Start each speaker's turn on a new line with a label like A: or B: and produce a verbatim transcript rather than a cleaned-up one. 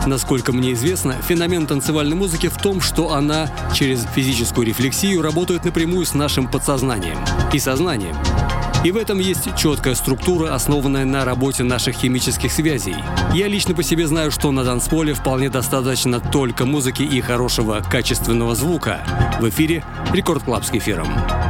A: Насколько мне известно, феномен танцевальной музыки в том, что она через физическую рефлексию работает напрямую с нашим подсознанием и сознанием. И в этом есть четкая структура, основанная на работе наших химических связей. Я лично по себе знаю, что на танцполе вполне достаточно только музыки и хорошего качественного звука. В эфире Рекорд Клаб с Кефиром.